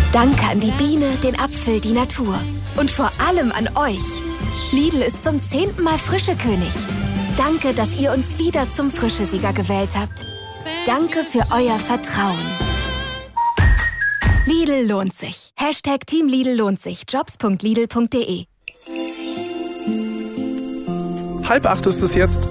Danke an die Biene, den Apfel, die Natur. Und vor allem an euch. Lidl ist zum 10. Mal Frischekönig. Danke, dass ihr uns wieder zum Frischesieger gewählt habt. Danke für euer Vertrauen. Lidl lohnt sich. Team Lidl lohnt sich. Jobs.lidl.de. 7:30 ist es jetzt.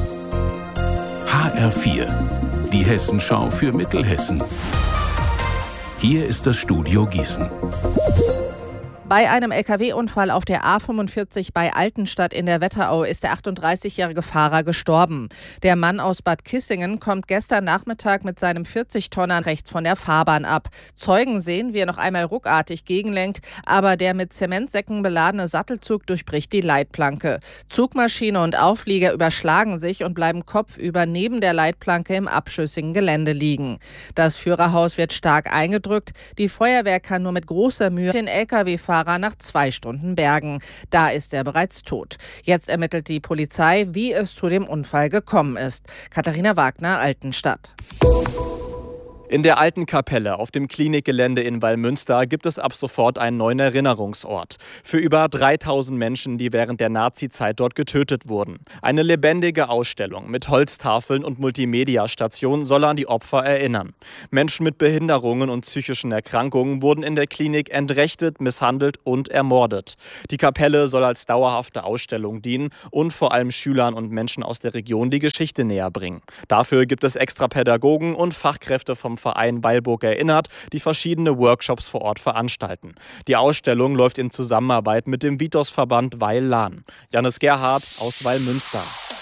HR4, die Hessenschau für Mittelhessen. Hier ist das Studio Gießen. Bei einem LKW-Unfall auf der A45 bei Altenstadt in der Wetterau ist der 38-jährige Fahrer gestorben. Der Mann aus Bad Kissingen kommt gestern Nachmittag mit seinem 40-Tonner rechts von der Fahrbahn ab. Zeugen sehen, wie er noch einmal ruckartig gegenlenkt, aber der mit Zementsäcken beladene Sattelzug durchbricht die Leitplanke. Zugmaschine und Auflieger überschlagen sich und bleiben kopfüber neben der Leitplanke im abschüssigen Gelände liegen. Das Führerhaus wird stark eingedrückt. Die Feuerwehr kann nur mit großer Mühe den LKW-Fahrer nach 2 Stunden bergen. Da ist er bereits tot. Jetzt ermittelt die Polizei, wie es zu dem Unfall gekommen ist. Katharina Wagner, Altenstadt. In der alten Kapelle auf dem Klinikgelände in Wallmünster gibt es ab sofort einen neuen Erinnerungsort. Für über 3000 Menschen, die während der Nazizeit dort getötet wurden. Eine lebendige Ausstellung mit Holztafeln und Multimedia-Stationen soll an die Opfer erinnern. Menschen mit Behinderungen und psychischen Erkrankungen wurden in der Klinik entrechtet, misshandelt und ermordet. Die Kapelle soll als dauerhafte Ausstellung dienen und vor allem Schülern und Menschen aus der Region die Geschichte näher bringen. Dafür gibt es extra Pädagogen und Fachkräfte vom Verein Weilburg erinnert, die verschiedene Workshops vor Ort veranstalten. Die Ausstellung läuft in Zusammenarbeit mit dem Vitos-Verband Weil-Lahn. Janis Gerhardt aus Wallmünster.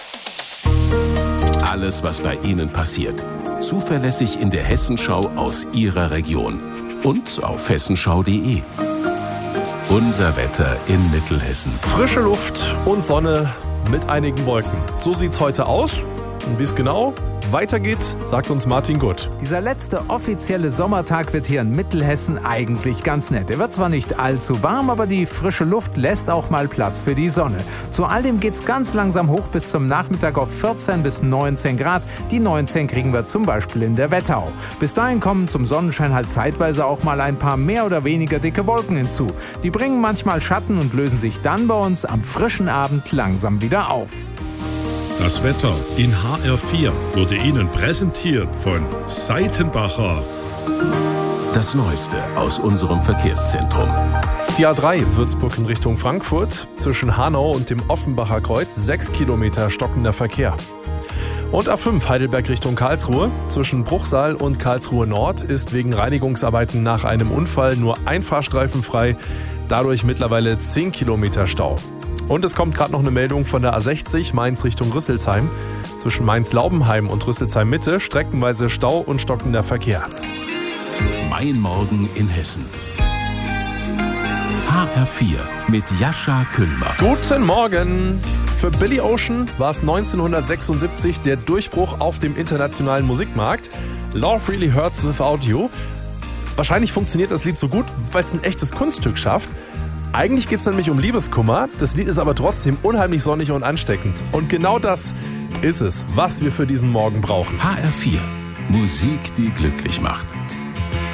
Alles, was bei Ihnen passiert. Zuverlässig in der Hessenschau aus Ihrer Region. Und auf hessenschau.de. Unser Wetter in Mittelhessen. Frische Luft und Sonne mit einigen Wolken. So sieht's heute aus. Und wie es genau weitergeht, sagt uns Martin Gutt. Dieser letzte offizielle Sommertag wird hier in Mittelhessen eigentlich ganz nett. Er wird zwar nicht allzu warm, aber die frische Luft lässt auch mal Platz für die Sonne. Zu all dem geht's ganz langsam hoch bis zum Nachmittag auf 14 bis 19 Grad. Die 19 kriegen wir zum Beispiel in der Wetterau. Bis dahin kommen zum Sonnenschein halt zeitweise auch mal ein paar mehr oder weniger dicke Wolken hinzu. Die bringen manchmal Schatten und lösen sich dann bei uns am frischen Abend langsam wieder auf. Das Wetter in HR4 wurde Ihnen präsentiert von Seitenbacher. Das Neueste aus unserem Verkehrszentrum. Die A3 Würzburg in Richtung Frankfurt. Zwischen Hanau und dem Offenbacher Kreuz 6 Kilometer stockender Verkehr. Und A5 Heidelberg Richtung Karlsruhe. Zwischen Bruchsal und Karlsruhe Nord ist wegen Reinigungsarbeiten nach einem Unfall nur ein Fahrstreifen frei. Dadurch mittlerweile 10 Kilometer Stau. Und es kommt gerade noch eine Meldung von der A60 Mainz Richtung Rüsselsheim. Zwischen Mainz-Laubenheim und Rüsselsheim-Mitte streckenweise Stau und stockender Verkehr. Mein Morgen in Hessen. HR4 mit Jascha Kühlmach. Guten Morgen! Für Billy Ocean war es 1976 der Durchbruch auf dem internationalen Musikmarkt. Love Really Hurts Without You. Wahrscheinlich funktioniert das Lied so gut, weil es ein echtes Kunststück schafft. Eigentlich geht es nämlich um Liebeskummer. Das Lied ist aber trotzdem unheimlich sonnig und ansteckend. Und genau das ist es, was wir für diesen Morgen brauchen. HR4. Musik, die glücklich macht.